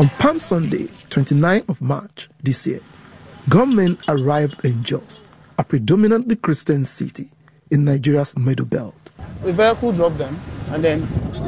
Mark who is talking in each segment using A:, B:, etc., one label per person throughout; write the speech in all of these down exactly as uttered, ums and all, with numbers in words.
A: On Palm Sunday, twenty-ninth of March this year, gunmen arrived in Jos, a predominantly Christian city in Nigeria's Middle Belt.
B: The vehicle dropped them and then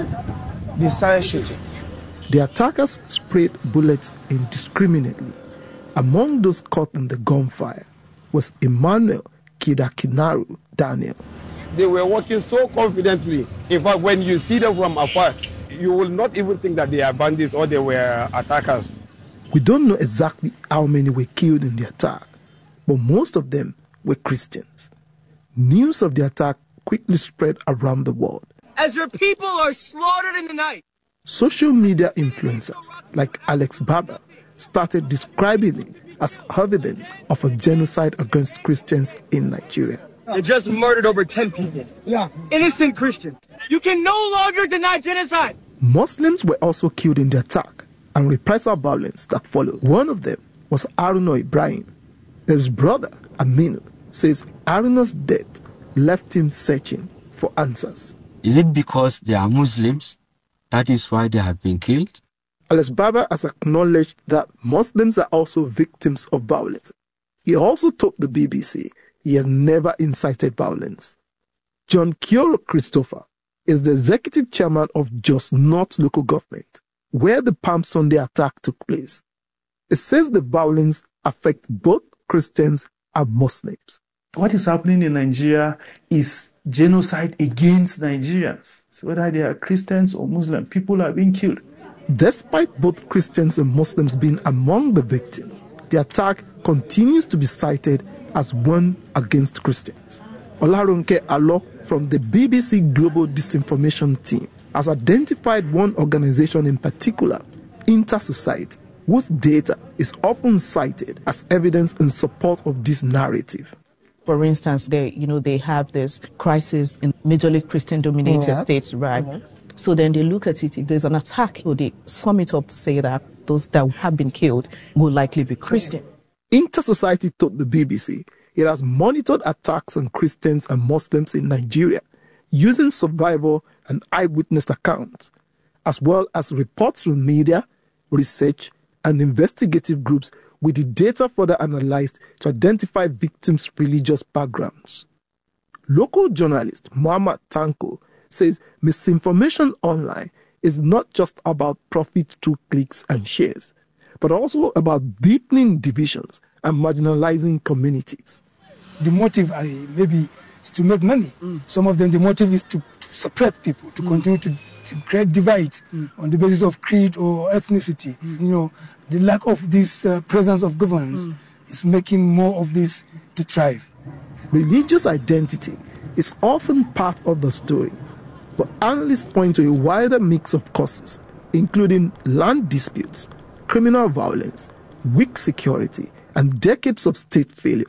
B: they started shooting.
A: The attackers sprayed bullets indiscriminately. Among those caught in the gunfire was Emmanuel Kidakinaru Daniel.
C: They were working so confidently. In fact, when you see them from afar, you will not even think that they are bandits or they were attackers.
A: We don't know exactly how many were killed in the attack, but most of them were Christians. News of the attack quickly spread around the world.
D: As your people are slaughtered in the night.
A: Social media influencers like Alex Baba started describing it as evidence of a genocide against Christians in Nigeria.
D: They just murdered over ten people. Yeah. Innocent Christians. You can no longer deny genocide.
A: Muslims were also killed in the attack and reprisal violence that followed. One of them was Haruna Ibrahim. His brother, Aminu, says Haruna's death left him searching for answers.
E: Is it because they are Muslims? That is why they have been killed?
A: Alex Baba has acknowledged that Muslims are also victims of violence. He also told the B B C he has never incited violence. John Kioro Christopher is the executive chairman of Jos North local government, where the Palm Sunday attack took place. It says the violence affects both Christians and Muslims.
F: What is happening in Nigeria is genocide against Nigerians. So whether they are Christians or Muslims, people are being killed.
A: Despite both Christians and Muslims being among the victims, the attack continues to be cited as one against Christians. Olaronke Alo from the B B C Global Disinformation Team has identified one organization in particular, Inter-Society, whose data is often cited as evidence in support of this narrative.
G: For instance, they, you know, they have this crisis in majorly Christian-dominated yeah. states, right? Mm-hmm. So then they look at it, if there's an attack, so they sum it up to say that those that have been killed will likely be Christian.
A: Inter-Society told the B B C it has monitored attacks on Christians and Muslims in Nigeria using survival and eyewitness accounts, as well as reports from media, research, and investigative groups with the data further analyzed to identify victims' religious backgrounds. Local journalist Muhammad Tanko says misinformation online is not just about profit through clicks and shares, but also about deepening divisions and marginalizing communities.
B: The motive uh, maybe is to make money. Mm. Some of them, the motive is to, to separate people, to mm. continue to, to create divides mm. on the basis of creed or ethnicity. Mm. You know, the lack of this uh, presence of governance mm. is making more of this to thrive.
A: Religious identity is often part of the story, but analysts point to a wider mix of causes, including land disputes, criminal violence, weak security, and decades of state failure.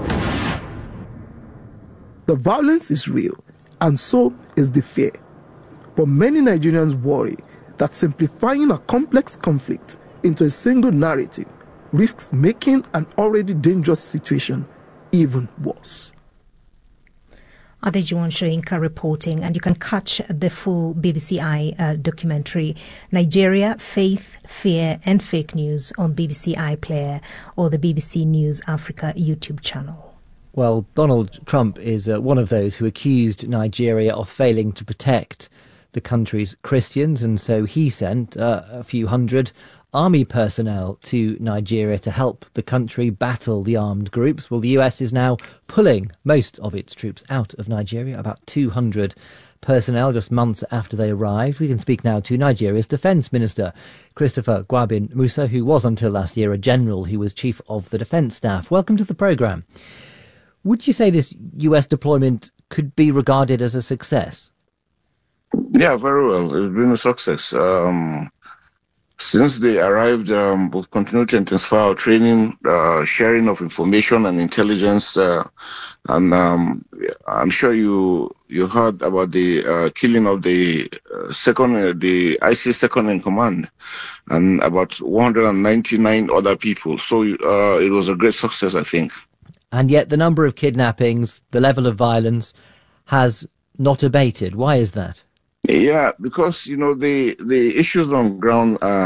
A: The violence is real, and so is the fear. But many Nigerians worry that simplifying a complex conflict into a single narrative risks making an already dangerous situation even worse.
H: Adejuwon Shoyinka reporting, and you can catch the full B B C I uh, documentary, Nigeria, Faith, Fear and Fake News on B B C iPlayer or the B B C News Africa YouTube channel.
I: Well, Donald Trump is uh, one of those who accused Nigeria of failing to protect the country's Christians, and so he sent uh, a few hundred army personnel to Nigeria to help the country battle the armed groups. Well, the U S is now pulling most of its troops out of Nigeria, about two hundred personnel just months after they arrived. We can speak now to Nigeria's Defence Minister, Christopher Gwabin Musa, who was until last year a general who was Chief of the Defence Staff. Welcome to the programme. Would you say this U S deployment could be regarded as a success?
J: Yeah, very well. It's been a success. Um, since they arrived, um, we've continued to intensify our training, uh, sharing of information and intelligence. Uh, and um, I'm sure you you heard about the uh, killing of the uh, second, uh, the I C second in command, and about one hundred ninety-nine other people. So uh, it was a great success, I think.
I: And yet the number of kidnappings, the level of violence has not abated. Why is that?
J: Yeah, because, you know, the, the issues on ground are